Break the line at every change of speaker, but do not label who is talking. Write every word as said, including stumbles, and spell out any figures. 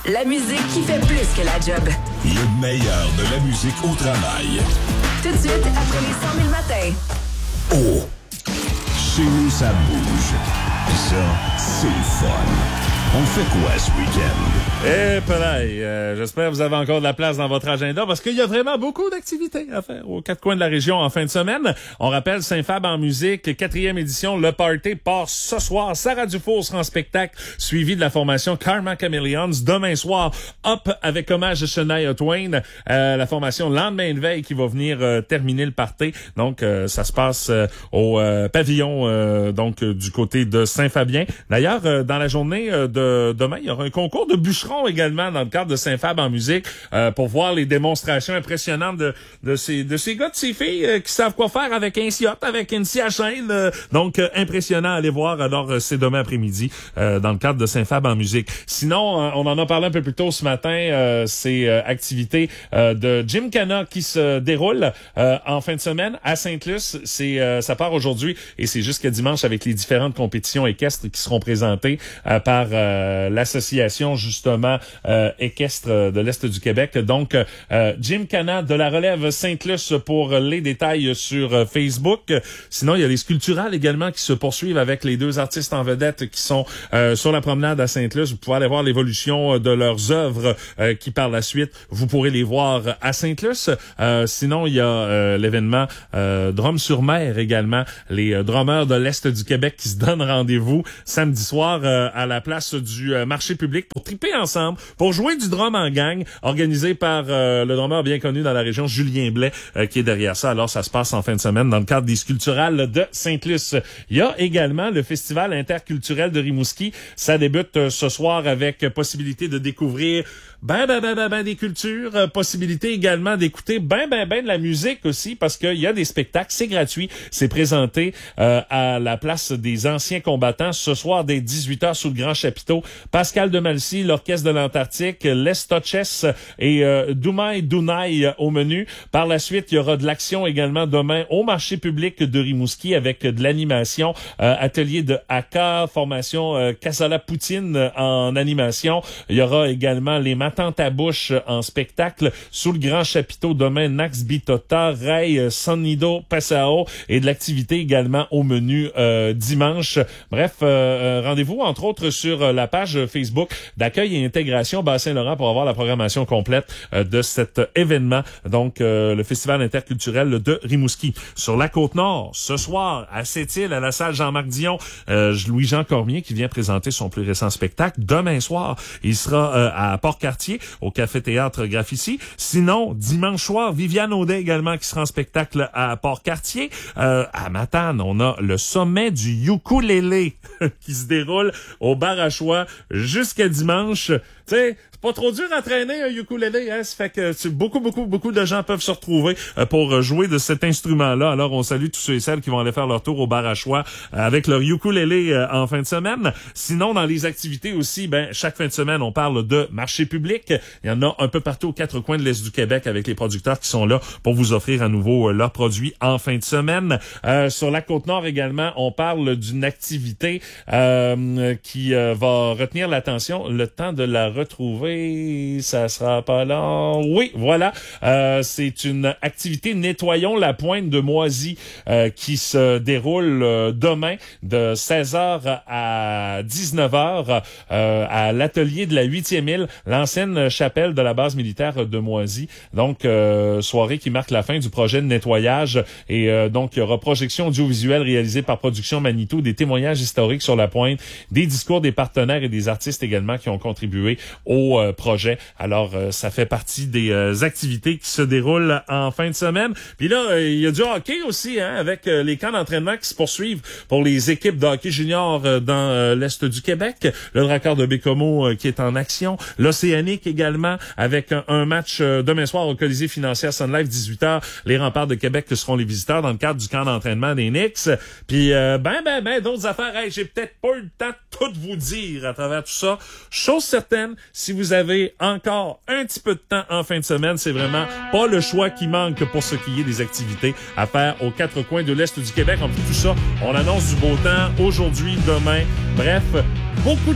La musique qui fait plus que la job.
Le meilleur de la musique au travail.
Tout de suite, après les cent mille matins.
Oh! Chez nous, ça bouge. Pis ça, c'est le fun. On fait quoi ce week-end?
Eh, Pelay, euh, j'espère que vous avez encore de la place dans votre agenda parce qu'il y a vraiment beaucoup d'activités à faire aux quatre coins de la région en fin de semaine. On rappelle Saint-Fab en musique, quatrième édition, le party part ce soir. Sarah Dufour sera en spectacle, suivi de la formation Karma Chameleons. Demain soir, Up avec hommage à Shania Twain, euh, la formation Lendemain de veille qui va venir euh, terminer le party. Donc, euh, ça se passe euh, au euh, pavillon euh, donc euh, du côté de Saint-Fabien. D'ailleurs, euh, dans la journée euh, de demain, il y aura un concours de bûcherons également dans le cadre de Saint-Fab en musique euh, pour voir les démonstrations impressionnantes de, de ces de ces gars, de ces filles euh, qui savent quoi faire avec un sciot, avec une scie à chaîne. Euh, donc, euh, impressionnant à aller voir. Alors, euh, c'est demain après-midi euh, dans le cadre de Saint-Fab en musique. Sinon, euh, on en a parlé un peu plus tôt ce matin, euh, c'est euh, activité euh, de Gymkhana qui se déroule euh, en fin de semaine à Sainte-Luce. C'est euh, ça part aujourd'hui et c'est jusqu'à dimanche avec les différentes compétitions équestres qui seront présentées euh, par euh, l'association justement euh, équestre de l'Est du Québec. Donc, euh, Gymkhana de la relève Sainte-Luce pour les détails sur euh, Facebook. Sinon, il y a les sculpturales également qui se poursuivent avec les deux artistes en vedette qui sont euh, sur la promenade à Sainte-Luce. Vous pouvez aller voir l'évolution de leurs œuvres euh, qui, par la suite, vous pourrez les voir à Sainte-Luce. Euh, sinon, il y a euh, l'événement euh, Drum-sur-Mer également. Les euh, drummers de l'Est du Québec qui se donnent rendez-vous samedi soir euh, à la place du euh, marché public pour triper ensemble, pour jouer du drum en gang, organisé par euh, le drummer bien connu dans la région, Julien Blais, euh, qui est derrière ça. Alors, ça se passe en fin de semaine dans le cadre des sculpturales de Sainte-Luce. Il y a également le Festival interculturel de Rimouski. Ça débute euh, ce soir avec possibilité de découvrir ben, ben, ben, ben, ben des cultures, euh, possibilité également d'écouter ben, ben, ben de la musique aussi, parce qu'il y a des spectacles, c'est gratuit, c'est présenté euh, à la place des anciens combattants ce soir dès dix-huit heures sous le grand chapiteau. Pascal de Malcy, l'Orchestre de l'Antarctique, Les Toches et euh, Doumaï Dounaï au menu. Par la suite, il y aura de l'action également demain au marché public de Rimouski avec de l'animation, euh, atelier de haka, formation euh, Casala Poutine en animation. Il y aura également les Matantes à bouche en spectacle sous le grand chapiteau demain, Nax Bitota, Ray, Sonido, Passao et de l'activité également au menu euh, dimanche. Bref, euh, rendez-vous entre autres sur la page Facebook d'accueil et intégration Bas-Saint-Laurent pour avoir la programmation complète euh, de cet événement. Donc, euh, le Festival interculturel de Rimouski. Sur la Côte-Nord, ce soir, à Sept-Îles, à la salle Jean-Marc Dion, euh, Louis-Jean Cormier qui vient présenter son plus récent spectacle. Demain soir, il sera euh, à Port-Cartier, au Café-Théâtre Graphici. Sinon, dimanche soir, Viviane Audet également qui sera en spectacle à Port-Cartier. Euh, à Matane, on a le sommet du ukulélé qui se déroule au bar à choix jusqu'à dimanche. Tu sais, c'est pas trop dur à traîner un ukulélé, hein? Ça fait que tu, beaucoup, beaucoup, beaucoup de gens peuvent se retrouver euh, pour jouer de cet instrument-là. Alors, on salue tous ceux et celles qui vont aller faire leur tour au bar à choix euh, avec leur ukulélé euh, en fin de semaine. Sinon, dans les activités aussi, ben chaque fin de semaine, on parle de marché public. Il y en a un peu partout aux quatre coins de l'Est du Québec avec les producteurs qui sont là pour vous offrir à nouveau euh, leurs produits en fin de semaine. Euh, sur la Côte-Nord également, on parle d'une activité euh, qui euh, va retenir l'attention le temps de la retrouver, ça sera pas long. Oui, voilà. Euh, c'est une activité Nettoyons la pointe de Moisy euh, qui se déroule euh, demain de seize heures à dix-neuf heures euh, à l'atelier de la huitième île, l'ancienne chapelle de la base militaire de Moisy. Donc, euh, soirée qui marque la fin du projet de nettoyage. Et euh, donc, il y aura projection audiovisuelle réalisée par Production Manitou, des témoignages historiques sur la pointe, des discours des partenaires et des artistes également qui ont contribué au euh, projet. Alors, euh, ça fait partie des euh, activités qui se déroulent en fin de semaine. Puis là, euh, il y a du hockey aussi, hein, avec euh, les camps d'entraînement qui se poursuivent pour les équipes de hockey junior euh, dans euh, l'Est du Québec. Le Dracard de Bécomo euh, qui est en action. L'Océanique également, avec un, un match euh, demain soir au Colisée financière Sun Life, dix-huit heures. Les Remparts de Québec que seront les visiteurs dans le cadre du camp d'entraînement des Knicks. Puis, euh, ben, ben, ben, d'autres affaires. Hey, j'ai peut-être pas eu le temps de tout vous dire à travers tout ça. Chose certaine, si vous avez encore un petit peu de temps en fin de semaine, c'est vraiment pas le choix qui manque pour ce qui est des activités à faire aux quatre coins de l'Est du Québec. En plus de tout ça, on annonce du beau temps aujourd'hui, demain. Bref, beaucoup de